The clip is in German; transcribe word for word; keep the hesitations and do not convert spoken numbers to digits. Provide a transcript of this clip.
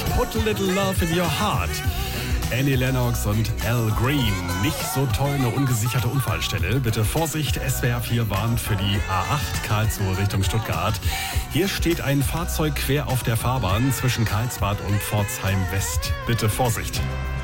Put a Little Love in Your Heart. Annie Lennox und Al Green. Nicht so toll, eine ungesicherte Unfallstelle. Bitte Vorsicht, S W R vier warnt für die A acht Karlsruhe Richtung Stuttgart. Hier steht ein Fahrzeug quer auf der Fahrbahn zwischen Karlsbad und Pforzheim West. Bitte Vorsicht.